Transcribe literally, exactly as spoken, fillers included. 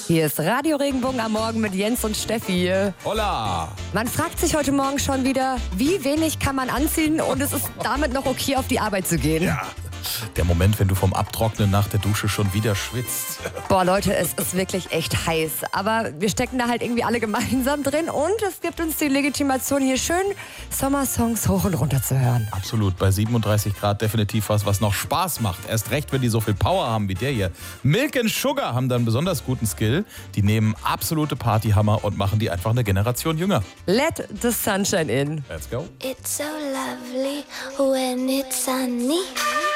Hier ist Radio Regenbogen am Morgen mit Jens und Steffi. Hola! Man fragt sich heute Morgen schon wieder, wie wenig kann man anziehen und es ist damit noch okay, auf die Arbeit zu gehen. Ja, der Moment, wenn du vom Abtrocknen nach der Dusche schon wieder schwitzt. Boah Leute, es ist wirklich echt heiß. Aber wir stecken da halt irgendwie alle gemeinsam drin und es gibt uns die Legitimation, hier schön Sommersongs hoch und runter zu hören. Absolut, bei siebenunddreißig Grad definitiv was, was noch Spaß macht. Erst recht, wenn die so viel Power haben wie der hier. Milk and Sugar haben da einen besonders guten Skill. Die nehmen absolute Partyhammer und machen die einfach eine Generation jünger. Let the sunshine in. Let's go. It's so lovely when it's sunny.